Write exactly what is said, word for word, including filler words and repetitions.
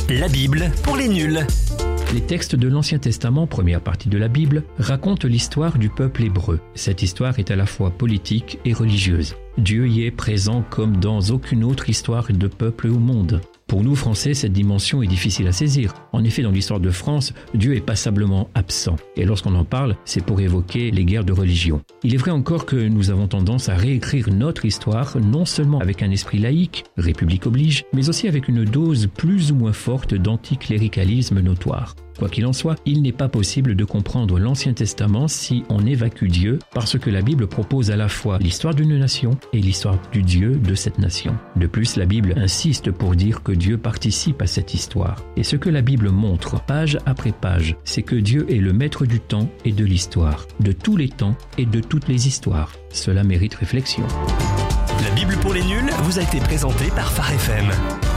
La Bible pour les nuls. Les textes de l'Ancien Testament, première partie de la Bible, racontent l'histoire du peuple hébreu. Cette histoire est à la fois politique et religieuse. Dieu y est présent comme dans aucune autre histoire de peuple au monde. Pour nous, Français, cette dimension est difficile à saisir. En effet, dans l'histoire de France, Dieu est passablement absent. Et lorsqu'on en parle, c'est pour évoquer les guerres de religion. Il est vrai encore que nous avons tendance à réécrire notre histoire, non seulement avec un esprit laïque, République oblige, mais aussi avec une dose plus ou moins forte d'anticléricalisme notoire. Quoi qu'il en soit, il n'est pas possible de comprendre l'Ancien Testament si on évacue Dieu, parce que la Bible propose à la fois l'histoire d'une nation et l'histoire du Dieu de cette nation. De plus, la Bible insiste pour dire que Dieu participe à cette histoire. Et ce que la Bible montre, page après page, c'est que Dieu est le maître du temps et de l'histoire, de tous les temps et de toutes les histoires. Cela mérite réflexion. La Bible pour les nuls vous a été présentée par Phare F M.